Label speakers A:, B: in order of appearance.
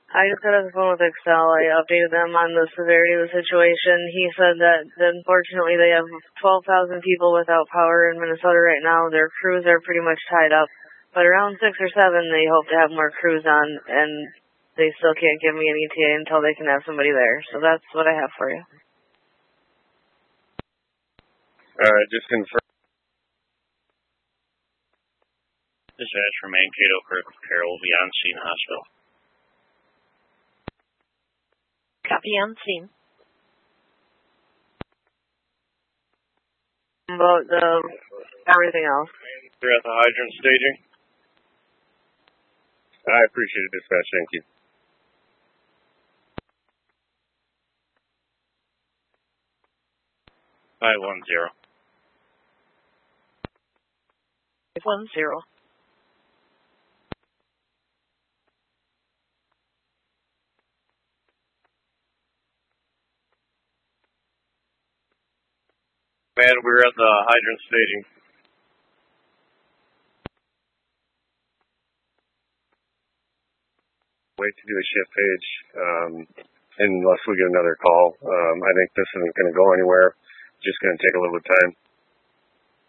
A: I just got off the phone with Excel. I updated them on the severity of the situation. He said that unfortunately they have 12,000 people without power in Minnesota right now. Their crews are pretty much tied up. But around 6 or 7, they hope to have more crews on, and they still can't give me an ETA until they can have somebody there. So that's what I have for you.
B: Just confirm.
C: Dispatch from Mankato, Critical Care will be on scene hospital.
D: Copy on scene.
A: About everything else.
B: You're at the hydrant staging. I appreciate it, dispatch. Thank you.
C: Five 1-0.
D: 510.
B: Man, we're at the hydrant staging. Wait to do a shift page unless we get another call. I think this isn't going to go anywhere. Just going to take a little bit of time.